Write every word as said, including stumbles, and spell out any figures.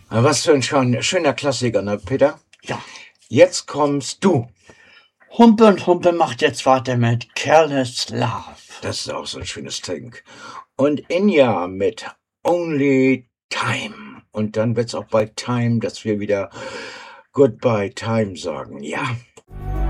Ah, Was für ein schön, schöner Klassiker, ne, Peter? Ja. Jetzt kommst du. Humpe und Humpe macht jetzt weiter mit Careless Love. Das ist auch so ein schönes Ding. Und Inja mit Only Time. Und dann wird's auch bald Time, dass wir wieder Goodbye Time sagen. Ja.